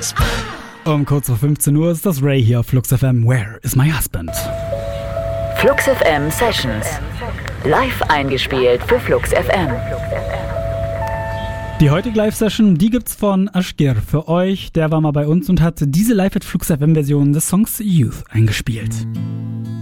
Um kurz vor 15 Uhr ist das Ray hier auf Flux FM. Where is my husband? Flux FM Sessions. Live eingespielt für Flux FM. Die heutige Live-Session, die gibt's von Ashgir für euch. Der war mal bei uns und hat diese Live at Flux FM Version des Songs Youth eingespielt.